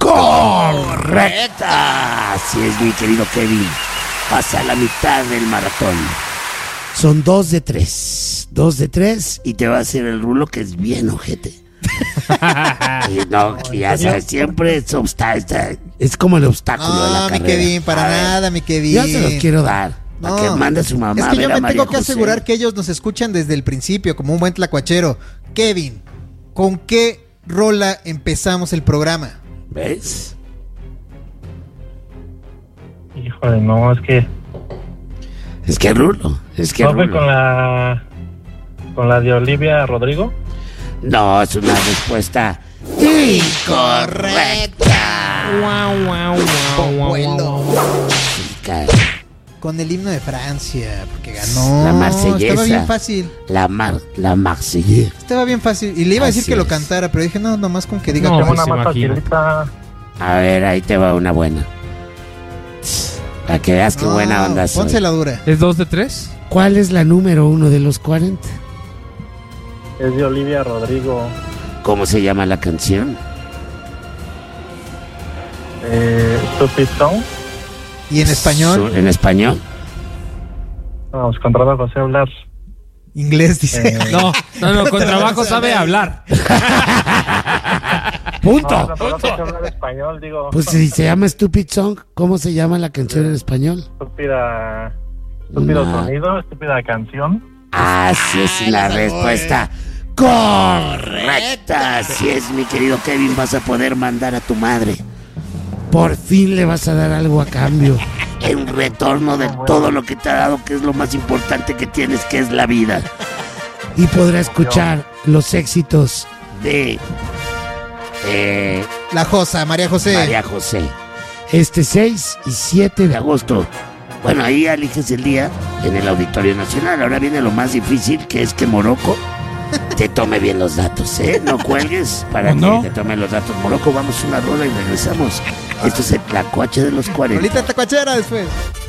correcta. Así es, mi querido Kevin. Pasa a la mitad del maratón. Son 2 de 3. 2 de 3 y te va a hacer el rulo que es bien ojete. Y no, ya sabes, siempre es como el obstáculo de la carrera. No, mi Kevin, para nada, mi Kevin. Yo se los quiero dar. Para que mande a su mamá. Es que a ver yo a me María tengo que José. asegurar que ellos nos escuchan desde el principio, como un buen tlacuachero. Kevin, ¿con qué rola empezamos el programa? ¿Ves? Híjole, no, es que... Es que rulo. ¿No fue con la de Olivia Rodrigo? No, es una respuesta incorrecta. Vuelo. Sí, cara. Con el himno de Francia, porque ganó. La Marsellesa. Estaba bien fácil. La Marsellesa. Estaba bien fácil. Y le iba a decir Así que lo es. cantara, pero dije, no, nomás con que diga. No, que Tengo pues, una más imagino. facilita. A ver, ahí te va una buena. Para que veas qué buena onda soy. Pónsela dura. ¿Es 2 de 3? ¿Cuál es la número 1 de los 40? Es de Olivia Rodrigo. ¿Cómo se llama la canción? Stupid Song. ¿Y en español? En español. Vamos, contrata a José hablar. Inglés, dice. No, con trabajo sabe hablar. ¡Punto! Contrata a José hablar español, digo. Pues si se llama Stupid Song, ¿cómo se llama la canción en español? Estúpido No. sonido, estúpida canción. Así es la respuesta correcta. Así es, mi querido Kevin, vas a poder mandar a tu madre. Por fin le vas a dar algo a cambio. En retorno de todo lo que te ha dado, que es lo más importante que tienes, que es la vida. Y podrá escuchar los éxitos de La Josa, María José. María José. Este 6 y 7 de agosto. Bueno, ahí eliges el día en el Auditorio Nacional. Ahora viene lo más difícil, que es que Morocco te tome bien los datos, ¿eh? No cuelgues para ¿No? que te tome los datos. Morocco, vamos a una rola y regresamos. Esto es el Tlacuache de los 40. Rolita tlacuachera después.